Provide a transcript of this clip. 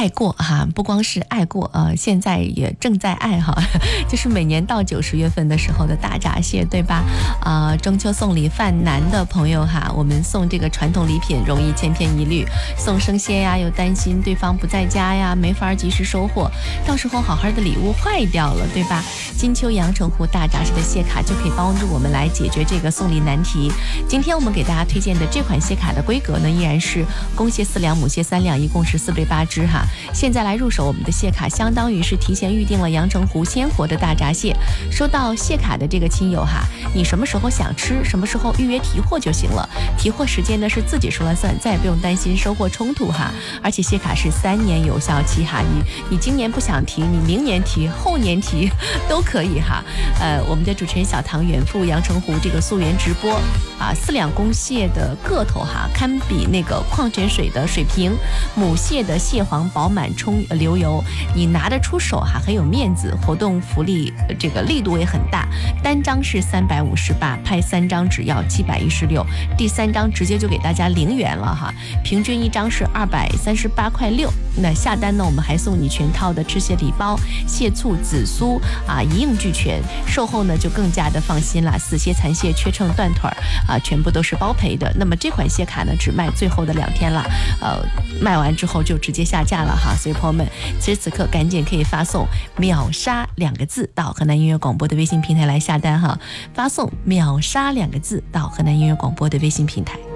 爱过哈，不光是爱过，现在也正在爱哈，就是每年到9、10月份的时候的大闸蟹，对吧？中秋送礼犯难的朋友哈，我们送这个传统礼品容易千篇一律，送生鲜呀，又担心对方不在家呀，没法及时收货，到时候好好的礼物坏掉了，对吧？金秋阳澄湖大闸蟹的蟹卡就可以帮助我们来解决这个送礼难题。今天我们给大家推荐的这款蟹卡的规格呢，依然是公蟹4两，母蟹3两，一共是4倍8只哈。现在来入手我们的蟹卡，相当于是提前预定了阳澄湖鲜活的大闸蟹。收到蟹卡的这个亲友哈，你什么时候想吃，什么时候预约提货就行了。提货时间呢是自己说了算，再也不用担心收货冲突哈。而且蟹卡是3年有效期哈，你今年不想提，你明年提，后年提都可以哈。我们的主持人小唐远赴阳澄湖这个溯源直播4两公蟹的个头哈，堪比那个矿泉水的水瓶，母蟹的蟹黄饱满流油，你拿得出手哈，很有面子。活动福利这个力度也很大，单张是358，拍3张只要716，第3张直接就给大家0元了哈，平均1张是238.6块。那下单呢，我们还送你全套的吃蟹礼包、蟹醋、紫苏一应俱全。售后呢就更加的放心了，死蟹、残蟹、缺秤、断腿全部都是包赔的。那么这款蟹卡呢，只卖最后的2天了，卖完之后就直接下架了哈。所以朋友们，此时此刻赶紧可以发送秒杀2个字到河南音乐广播的微信平台来下单哈，发送秒杀2个字到河南音乐广播的微信平台。